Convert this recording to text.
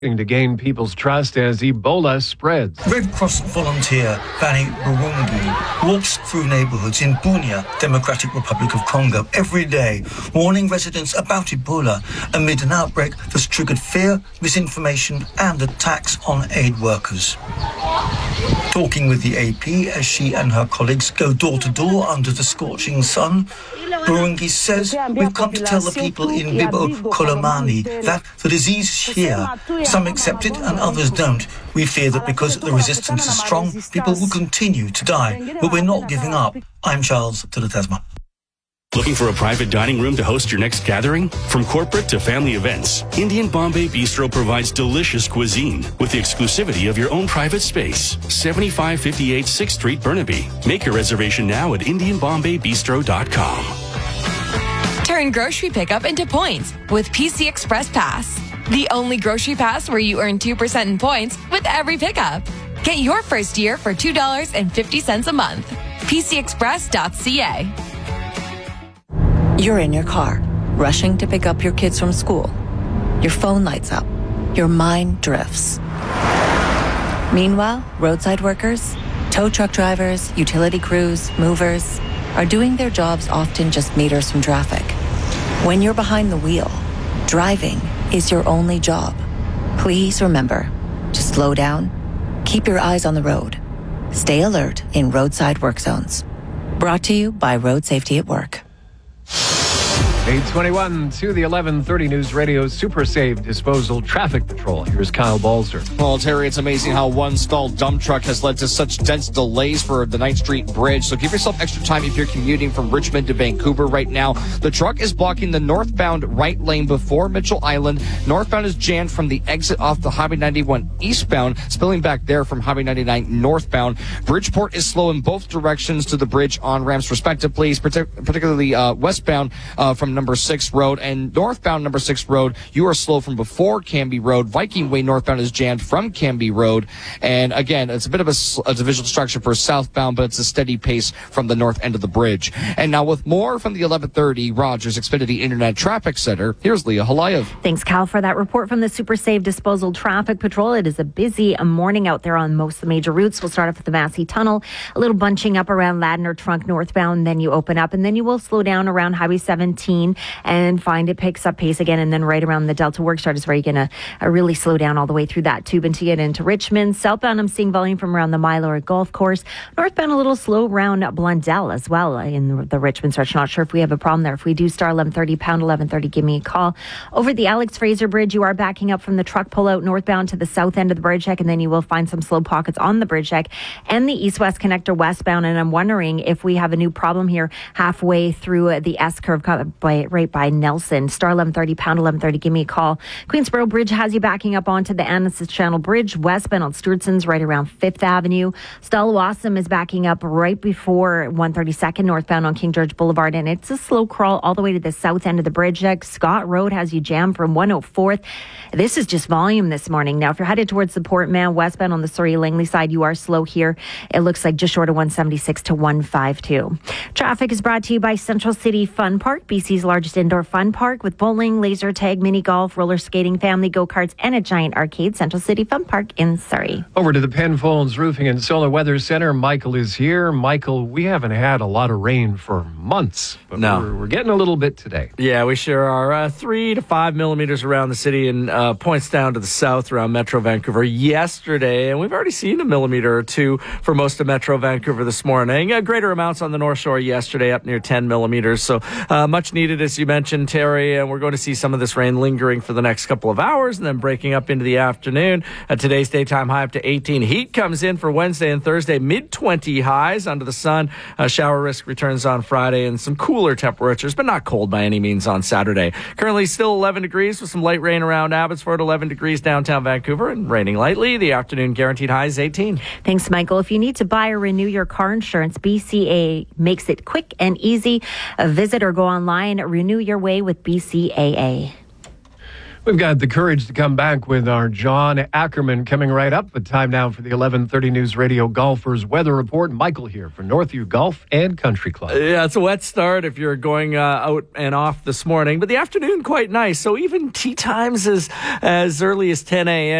to gain people's trust as Ebola spreads. Red Cross volunteer Vanny Burungi walks through neighborhoods in Bunia, Democratic Republic of Congo, every day, warning residents about Ebola amid an outbreak that's triggered fear, misinformation, and attacks on aid workers. Talking with the AP as she and her colleagues go door to door under the scorching sun, Burungi says, "We've come to tell the people in Bibo Kolomani that the disease is here. Some accept it and others don't. We fear that because the resistance is strong, people will continue to die. But we're not giving up." I'm Charles Tulatesma. Looking for a private dining room to host your next gathering? From corporate to family events, Indian Bombay Bistro provides delicious cuisine with the exclusivity of your own private space. 7558 6th Street, Burnaby. Make your reservation now at IndianBombayBistro.com. Turn grocery pickup into points with PC Express Pass. The only grocery pass where you earn 2% in points with every pickup. Get your first year for $2.50 a month. PCExpress.ca. You're in your car, rushing to pick up your kids from school. Your phone lights up. Your mind drifts. Meanwhile, roadside workers, tow truck drivers, utility crews, movers are doing their jobs often just meters from traffic. When you're behind the wheel, driving is your only job. Please remember to slow down, keep your eyes on the road, stay alert in roadside work zones. Brought to you by Road Safety at Work. 8:21 to the 11:30 News Radio Super Save Disposal Traffic Patrol. Here's Kyle Balzer. Well, Terry, it's amazing how one stalled dump truck has led to such dense delays for the 9th Street Bridge. So give yourself extra time if you're commuting from Richmond to Vancouver right now. The truck is blocking the northbound right lane before Mitchell Island. Northbound is jammed from the exit off the Highway 91 eastbound, spilling back there from Highway 99 northbound. Bridgeport is slow in both directions to the bridge on-ramps respectively, particularly westbound from number 6 Road, and northbound number 6 Road, you are slow from before Canby Road. Viking Way northbound is jammed from Canby Road. And again, it's a bit of a divisional structure for southbound, but it's a steady pace from the north end of the bridge. And now with more from the 1130 Rogers Xfinity Internet Traffic Center, here's Leah Halayev. Thanks, Cal, for that report from the Super Save Disposal Traffic Patrol. It is a busy morning out there on most of the major routes. We'll start off with the Massey Tunnel, a little bunching up around Ladner Trunk northbound, then you open up, and then you will slow down around Highway 17 and find it picks up pace again, and then right around the Delta Workstart is where you're going to really slow down all the way through that tube until you get into Richmond. Southbound, I'm seeing volume from around the Mylor Golf Course. Northbound, a little slow around Blundell as well in the Richmond stretch. Not sure if we have a problem there. If we do, star 1130, pound 1130, give me a call. Over the Alex Fraser Bridge, you are backing up from the truck pullout northbound to the south end of the bridge deck, and then you will find some slow pockets on the bridge deck and the east-west connector westbound. And I'm wondering if we have a new problem here halfway through the S-curve right by Nelson. Star 1130, pound 1130, give me a call. Queensboro Bridge has you backing up onto the Annacis Channel Bridge, westbound on Stewartson's right around 5th Avenue. Stallawasam is backing up right before 132nd northbound on King George Boulevard, and it's a slow crawl all the way to the south end of the bridge deck. Scott Road has you jammed from 104th. This is just volume this morning. Now, if you're headed towards the Port Man westbound on the Surrey-Langley side, you are slow here. It looks like just short of 176 to 152. Traffic is brought to you by Central City Fun Park, BC's largest indoor fun park with bowling, laser tag, mini golf, roller skating, family go-karts, and a giant arcade. Central City Fun Park in Surrey. Over to the Penfolds Roofing and Solar Weather Center. Michael is here. Michael, we haven't had a lot of rain for months, but we're getting a little bit today. Yeah, we sure are. 3 to 5 millimeters around the city and points down to the south around Metro Vancouver yesterday, and we've already seen a millimeter or two for most of Metro Vancouver this morning. Greater amounts on the North Shore yesterday, up near 10 millimeters. So much needed, as you mentioned, Terry, and we're going to see some of this rain lingering for the next couple of hours and then breaking up into the afternoon. Today's daytime high up to 18. Heat comes in for Wednesday and Thursday, mid-20 highs under the sun. Shower risk returns on Friday and some cooler temperatures, but not cold by any means on Saturday. Currently still 11 degrees with some light rain around Abbotsford, 11 degrees downtown Vancouver, and raining lightly. The afternoon guaranteed high is 18. Thanks, Michael. If you need to buy or renew your car insurance, BCA makes it quick and easy. Visit or go online, renew your way with BCAA. We've got the courage to come back with our John Ackerman coming right up. But time now for the 11:30 News Radio Golfers Weather Report. Michael here for Northview Golf and Country Club. Yeah, it's a wet start if you're going out and off this morning, but the afternoon quite nice. So even tee times as early as 10 a.m.